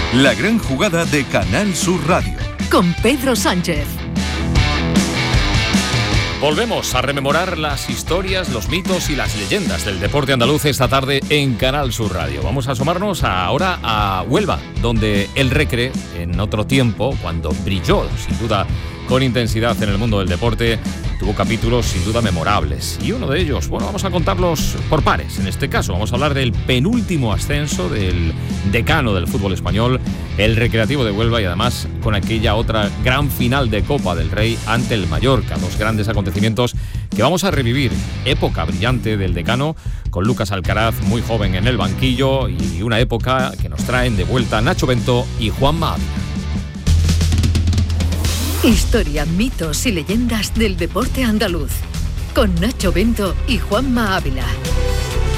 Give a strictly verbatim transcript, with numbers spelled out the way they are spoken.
La gran jugada de Canal Sur Radio. Con Pedro Sánchez. Volvemos a rememorar las historias, los mitos y las leyendas del deporte andaluz esta tarde en Canal Sur Radio. Vamos a asomarnos ahora a Huelva, donde el Recre, en otro tiempo, cuando brilló sin duda con intensidad en el mundo del deporte, tuvo capítulos sin duda memorables. Y uno de ellos, bueno, vamos a contarlos por pares. En este caso vamos a hablar del penúltimo ascenso del decano del fútbol español, el Recreativo de Huelva, y además con aquella otra gran final de Copa del Rey ante el Mallorca. Dos grandes acontecimientos que vamos a revivir. Época brillante del decano, con Lucas Alcaraz muy joven en el banquillo, y una época que nos traen de vuelta Nacho Bento y Juanma Ávila. Historia, mitos y leyendas del deporte andaluz, con Nacho Bento y Juanma Ávila.